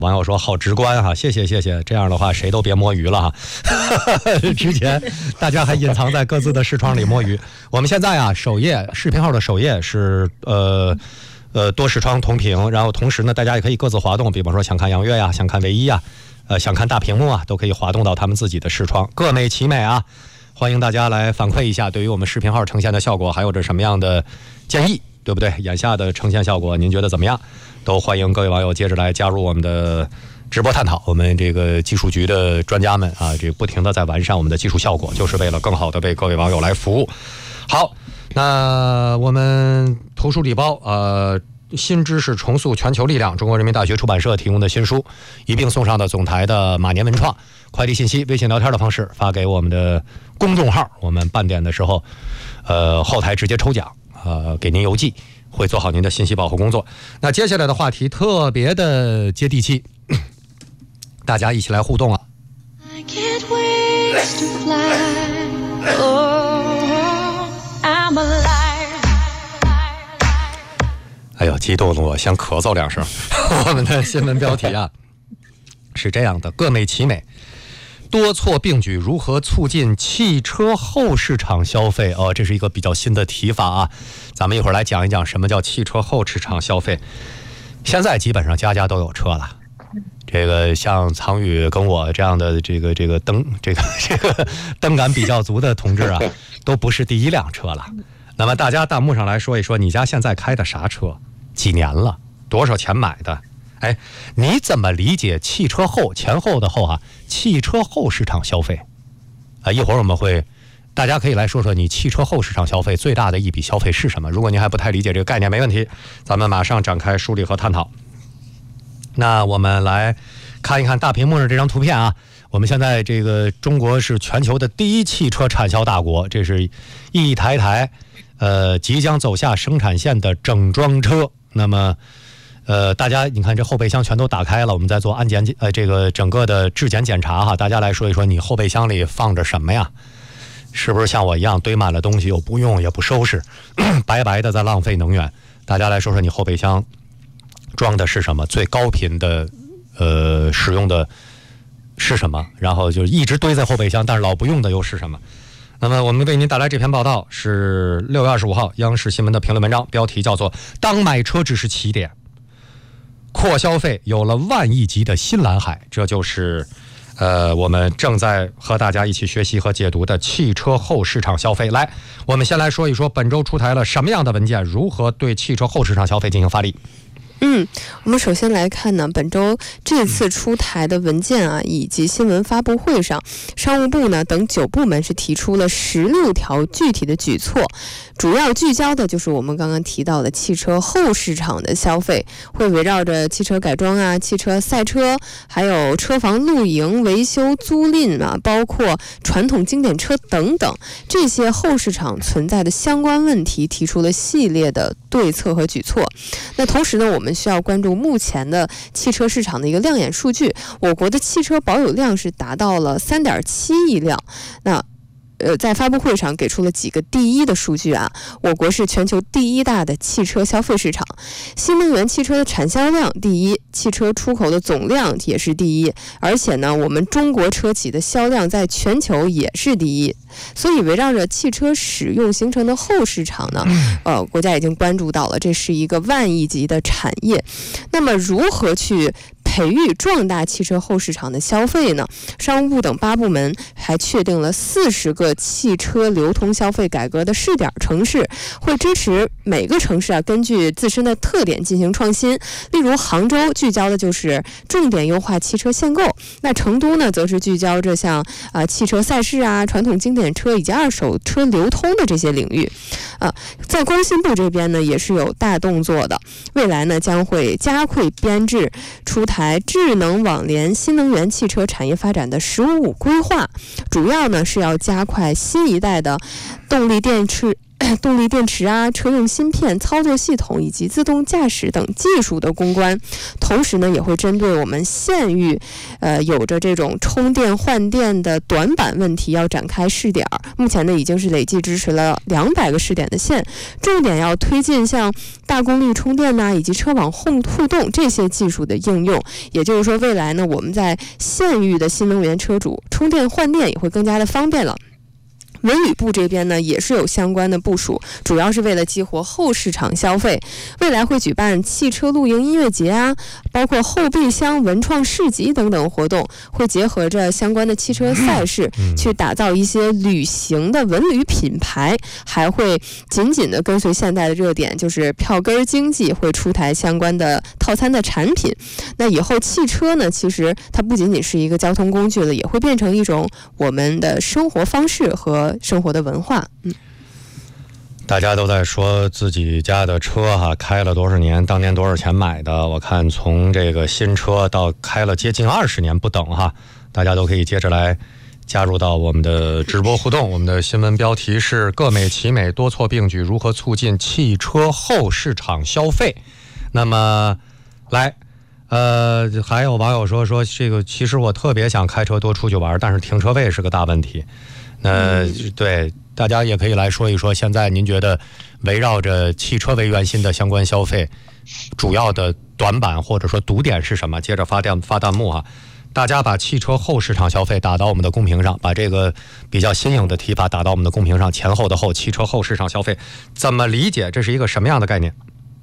网友说好直观哈，谢谢，这样的话谁都别摸鱼了哈。之前大家还隐藏在各自的视窗里摸鱼。我们现在啊，首页视频号的首页是多视窗同屏，然后同时呢，大家也可以各自滑动，比方说想看杨越呀，想看唯一呀，想看大屏幕啊，都可以滑动到他们自己的视窗，各美其美啊。欢迎大家来反馈一下，对于我们视频号呈现的效果，还有着什么样的建议，对不对？眼下的呈现效果，您觉得怎么样？都欢迎各位网友接着来加入我们的直播探讨。我们这个技术局的专家们啊，这不停的在完善我们的技术效果，就是为了更好的为各位网友来服务。好，那我们图书礼包新知识重塑全球力量，中国人民大学出版社提供的新书，一并送上的总台的马年文创，快递信息微信聊天的方式发给我们的公众号，我们半点的时候后台直接抽奖，给您邮寄，会做好您的信息保护工作。那接下来的话题特别的接地气，大家一起来互动啊。 I can't wait to fly. Oh, I'm alive. 哎呦，激动了我，先咳嗽两声。我们的新闻标题啊是这样的：各美其美，多措并举，如何促进汽车后市场消费？这是一个比较新的提法啊。咱们一会儿来讲一讲什么叫汽车后市场消费。现在基本上家家都有车了。这个像苍宇跟我这样的这个灯感比较足的同志啊，都不是第一辆车了。那么大家弹幕上来说一说，你家现在开的啥车？几年了？多少钱买的？哎，你怎么理解汽车后前后的后啊？汽车后市场消费啊，一会儿我们会，大家可以来说说你汽车后市场消费最大的一笔消费是什么？如果您还不太理解这个概念，没问题，咱们马上展开梳理和探讨。那我们来看一看大屏幕上这张图片啊。我们现在这个中国是全球的第一汽车产销大国，这是一台台即将走下生产线的整装车。那么大家你看这后备箱全都打开了，我们在做安检这个整个的质检检查哈。大家来说一说，你后备箱里放着什么呀？是不是像我一样堆满了东西，又不用也不收拾，白白的在浪费能源？大家来说说你后备箱装的是什么？最高频的使用的是什么？然后就一直堆在后备箱，但是老不用的又是什么？那么我们为您带来这篇报道是6月25号央视新闻的评论文章，标题叫做当买车只是起点，扩消费有了万亿级的新蓝海。这就是我们正在和大家一起学习和解读的汽车后市场消费。来，我们先来说一说本周出台了什么样的文件，如何对汽车后市场消费进行发力。 我们首先来看呢，本周这次出台的文件啊，以及新闻发布会上，商务部呢等9部门是提出了16条具体的举措，主要聚焦的就是我们刚刚提到的汽车后市场的消费，会围绕着汽车改装啊、汽车赛车，还有车房露营、维修、租赁啊，包括传统经典车等等这些后市场存在的相关问题，提出了系列的对策和举措。那同时呢，我们需要关注目前的汽车市场的一个亮眼数据，我国的汽车保有量是达到了3.7亿辆。那在发布会上给出了几个第一的数据啊，我国是全球第一大的汽车消费市场，新能源汽车的产销量第一，汽车出口的总量也是第一，而且呢，我们中国车企的销量在全球也是第一。所以围绕着汽车使用形成的后市场呢，国家已经关注到了，这是一个万亿级的产业。那么如何去培育壮大汽车后市场的消费呢？商务部等8部门还确定了40个汽车流通消费改革的试点城市，会支持每个城市啊根据自身的特点进行创新。例如杭州聚焦的就是重点优化汽车限购，那成都呢则是聚焦着像汽车赛事啊、传统经典车以及二手车流通的这些领域。在工信部这边呢也是有大动作的，未来呢将会加快编制出台智能网联新能源汽车产业发展的“15+5”规划，主要呢是要加快新一代的动力电池动力电池啊、车用芯片、操作系统以及自动驾驶等技术的攻关。同时呢，也会针对我们现域有着这种充电换电的短板问题，要展开试点。目前呢，已经是累计支持了200个试点的线，重点要推进像大功率充电以及车网互动这些技术的应用。也就是说，未来呢，我们在现域的新能源车主充电换电也会更加的方便了。文旅部这边呢也是有相关的部署，主要是为了激活后市场消费。未来会举办汽车露营音乐节啊，包括后备箱文创市集等等活动，会结合着相关的汽车赛事，去打造一些旅行的文旅品牌，还会紧紧的跟随现代的热点，就是票根经济，会出台相关的套餐的产品。那以后汽车呢，其实它不仅仅是一个交通工具了，也会变成一种我们的生活方式和生活的文化。 大家都在说自己家的车开了多少年，当年多少钱买的。我看从这个新车到开了接近20年不等大家都可以接着来加入到我们的直播互动。我们的新闻标题是各美其美多措并举，如何促进汽车后市场消费。那么来还有网友说这个其实我特别想开车多出去玩，但是停车位是个大问题。对，大家也可以来说一说，现在您觉得围绕着汽车为圆心的相关消费主要的短板或者说堵点是什么？接着发弹幕大家把汽车后市场消费打到我们的公屏上，把这个比较新颖的提法打到我们的公屏上，前后的后，汽车后市场消费怎么理解？这是一个什么样的概念？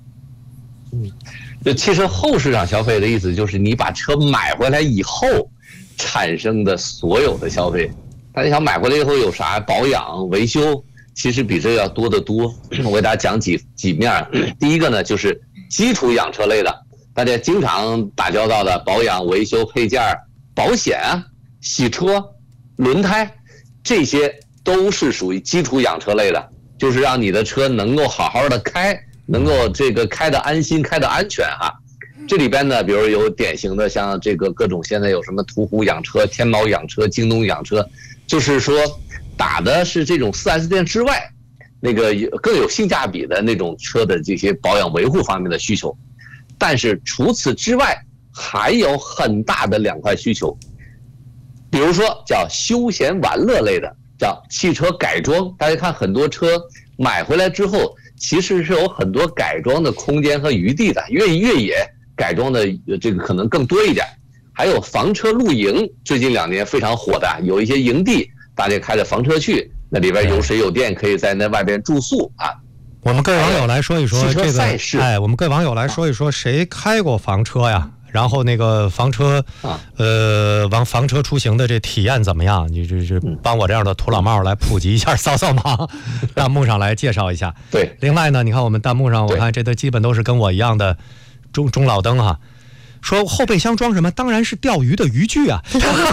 就汽车后市场消费的意思就是你把车买回来以后产生的所有的消费。大家想买回来以后有啥保养维修，其实比这要多得多。我给大家讲几面。第一个呢，就是基础养车类的，大家经常打交道的保养维修配件、保险、洗车、轮胎，这些都是属于基础养车类的，就是让你的车能够好好的开，能够这个开得安心，开得安全这里边呢，比如有典型的像这个各种现在有什么途虎养车、天猫养车、京东养车，就是说打的是这种 4S 店之外那个更有性价比的那种车的这些保养维护方面的需求。但是除此之外还有很大的2块需求，比如说叫休闲玩乐类的，叫汽车改装。大家看很多车买回来之后其实是有很多改装的空间和余地的，越野改装的这个可能更多一点。还有房车露营，最近2年非常火的，有一些营地大家开着房车去，那里边有水有电，可以在那外边住宿我们各位网友来说一说这个我们各位网友来说一说谁开过房车呀？然后那个房车房车出行的这体验怎么样？你这帮我这样的土老帽来普及一下，扫盲，弹幕上来介绍一下。 对， 另外呢，你看我们弹幕上，我看这都基本都是跟我一样的中老登说后备箱装什么？当然是钓鱼的渔具啊！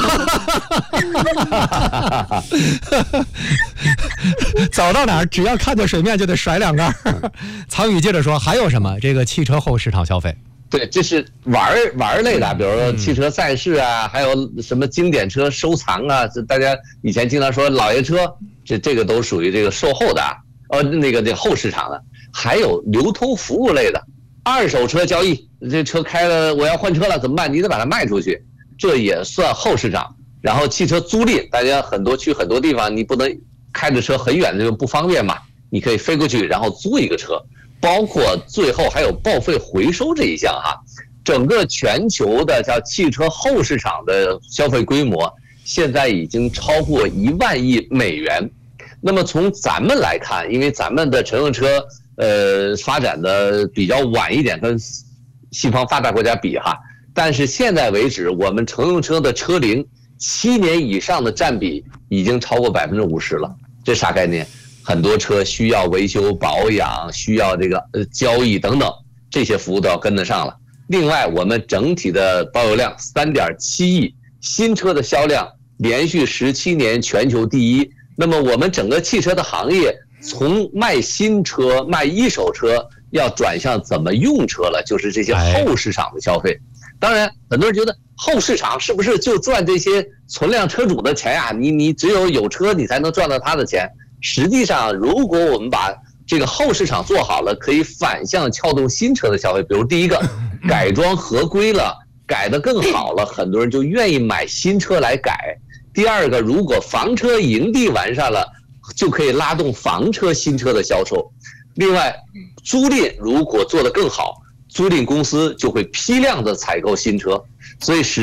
走到哪儿只要看见水面就得甩2杆。曹宇接着说，还有什么？这个汽车后市场消费？ 对，这是玩类的，比如说汽车赛事还有什么经典车收藏大家以前经常说老爷车，这个都属于这个售后的那个后市场的。还有流通服务类的，二手车交易，这车开了我要换车了怎么办？你得把它卖出去，这也算后市场。然后汽车租赁，大家去很多地方你不能开着车很远，这个不方便嘛，你可以飞过去然后租一个车。包括最后还有报废回收这一项整个全球的叫汽车后市场的消费规模现在已经超过1万亿美元。那么从咱们来看，因为咱们的乘用车发展的比较晚一点，跟西方发达国家比但是现在为止我们乘用车的车龄7年以上的占比已经超过50%了。这啥概念？很多车需要维修保养，需要这个交易等等，这些服务都要跟得上了。另外我们整体的保有量3.7亿，新车的销量连续17年全球第一。那么我们整个汽车的行业从卖新车卖一手车要转向怎么用车了，就是这些后市场的消费。当然很多人觉得后市场是不是就赚这些存量车主的钱你只有车你才能赚到他的钱。实际上如果我们把这个后市场做好了，可以反向撬动新车的消费。比如第一个，改装合规了，改得更好了，很多人就愿意买新车来改。第二个，如果房车营地完善了，就可以拉动房车新车的销售。另外，租赁如果做得更好，租赁公司就会批量的采购新车，所以